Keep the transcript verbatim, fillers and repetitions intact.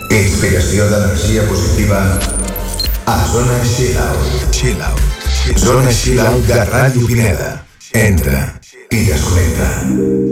Inspiració d'energia positiva a Zona Chill Out. Chill Out. Zona Chill Out de Ràdio Pineda. Entra i desconnecta.